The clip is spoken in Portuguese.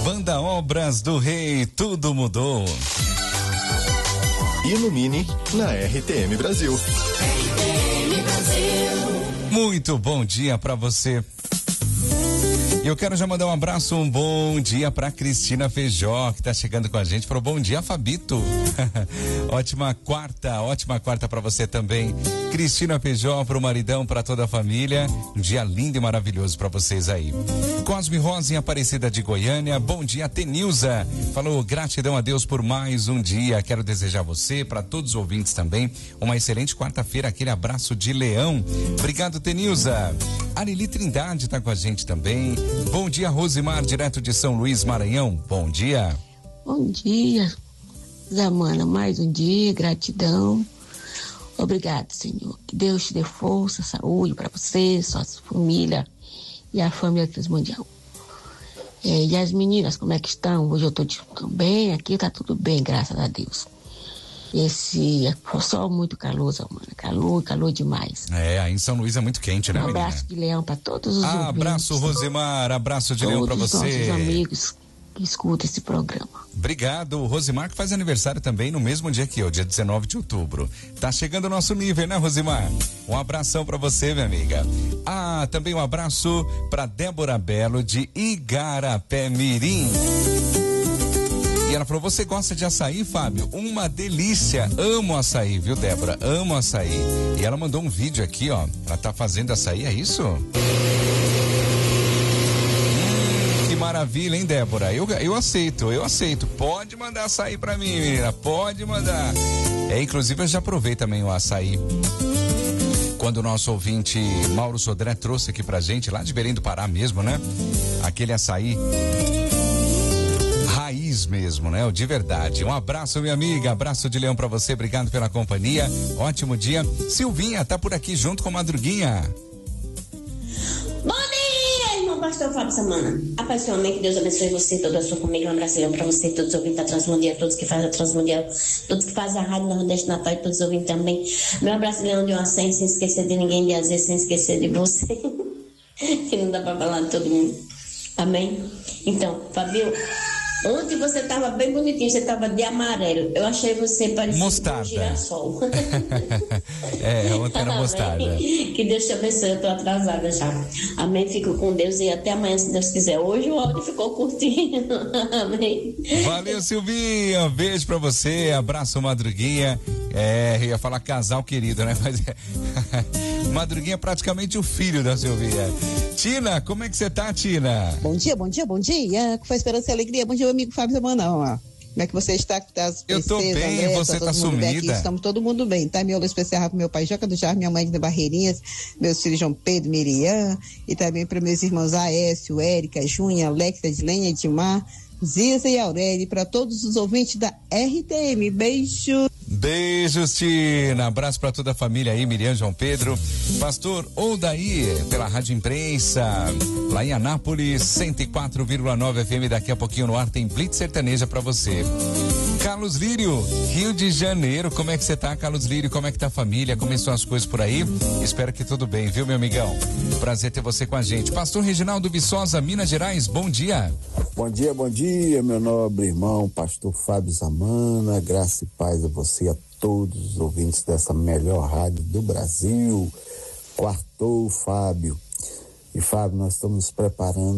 Banda Obras do Rei, tudo mudou. Ilumine na RTM Brasil. RTM Brasil. Muito bom dia para você. Eu quero já mandar um abraço, um bom dia para Cristina Feijó, que tá chegando com a gente. Falou bom dia, Fabito. ótima quarta para você também. Cristina Feijó, pro maridão, para toda a família. Um dia lindo e maravilhoso para vocês aí. Cosme Rosa em Aparecida de Goiânia. Bom dia, Tenilza. Falou gratidão a Deus por mais um dia. Quero desejar a você, para todos os ouvintes também, uma excelente quarta-feira. Aquele abraço de leão. Obrigado, Tenilza. Areli Trindade tá com a gente também. Bom dia, Rosimar, direto de São Luís, Maranhão. Bom dia. Bom dia, Zamana. Mais um dia, gratidão. Obrigado, Senhor. Que Deus te dê força, saúde para você, sua família e a família Transmundial. E as meninas, como é que estão? Hoje eu tô bem, aqui tá tudo bem, graças a Deus. Foi só muito calor, Zamana. Calor demais. Aí em São Luís é muito quente, né, menina? Um abraço de leão para todos os ouvintes. Abraço, Rosimar, abraço de leão para você. Todos os nossos amigos que escutam esse programa. Obrigado, Rosimar, que faz aniversário também no mesmo dia que eu, dia 19 de outubro. Tá chegando o nosso nível, né, Rosimar? Um abração para você, minha amiga. Também um abraço para Débora Belo de Igarapé Mirim. E ela falou, você gosta de açaí, Fábio? Uma delícia, amo açaí, viu, Débora? Amo açaí. E ela mandou um vídeo aqui, ó, ela tá fazendo açaí, é isso? Que maravilha, hein, Débora? Eu aceito. Pode mandar açaí pra mim, menina, pode mandar. Inclusive eu já provei também o açaí. Quando o nosso ouvinte Mauro Sodré trouxe aqui pra gente, lá de Belém do Pará mesmo, né? Aquele açaí raiz mesmo, né? O de verdade. Um abraço, minha amiga, abraço de leão pra você, obrigado pela companhia, ótimo dia. Silvinha tá por aqui junto com Madruguinha. Bom dia, irmão pastor Fábio Samana. A paz do Senhor, amém, que Deus abençoe você, toda a sua família, um abraço leão pra você, todos os ouvintes da Transmundial, todos que fazem a Transmundial, todos que fazem a Rádio Nordeste Natal e todos os ouvintes também. Meu abraço leão de uma sem esquecer de ninguém, de azer, sem esquecer de você. Que não dá pra falar de todo mundo. Amém? Então, Fabio, ontem você estava bem bonitinho, você estava de amarelo. Eu achei você parecido com um girassol. Ontem era mostarda. Que Deus te abençoe, eu tô atrasada já. Amém, fico com Deus e até amanhã, se Deus quiser. Hoje o áudio ficou curtinho. Amém. Valeu, Silvinha, beijo pra você, abraço, Madruguinha. Eu ia falar casal querido, né? Mas Madruguinha é praticamente o filho da Silvinha. Tina, como é que você tá, Tina? Bom dia. Com esperança e alegria. Bom dia, meu amigo Fábio Samanão. Como é que você está? Eu tô bem, André, você tá sumida. Estamos todo mundo bem, tá? Meu alô especial para meu pai Joca do Jardim, minha mãe de Barreirinhas, meus filhos João Pedro, Miriam, e também para meus irmãos Aécio, Érica, Júnia, Alex, Edilene, Edmar, Ziza e Aurélio, para todos os ouvintes da RTM. Beijo. Beijos, Tina. Abraço para toda a família aí, Miriam, João Pedro. Pastor Odaí, pela Rádio Imprensa, lá em Anápolis, 104,9 FM. Daqui a pouquinho no ar tem Blitz Sertaneja para você. Carlos Lírio, Rio de Janeiro. Como é que você tá, Carlos Lírio? Como é que tá a família? Como estão as coisas por aí? Espero que tudo bem, viu, meu amigão? Prazer ter você com a gente. Pastor Reginaldo Viçosa, Minas Gerais, bom dia. Bom dia, meu nobre irmão, pastor Fábio Samana, graça e paz a você, a todos os ouvintes dessa melhor rádio do Brasil. Quartou, Fábio. E Fábio, nós estamos nos preparando